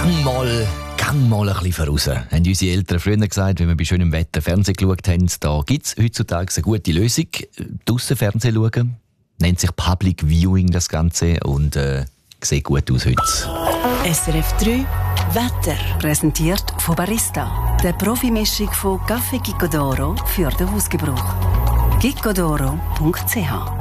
Gang mal ein bisschen voraus. Haben unsere Eltern früher gesagt, wenn wir bei schönem Wetter Fernsehen geschaut haben, da gibt es heutzutage eine gute Lösung. Draussen Fernsehen schauen. Nennt sich Public Viewing das Ganze und sieht gut aus heute. SRF 3 Wetter. Präsentiert von Barista. Der Profimischung von Café Gicodoro für den Hausgebrauch. gicodoro.ch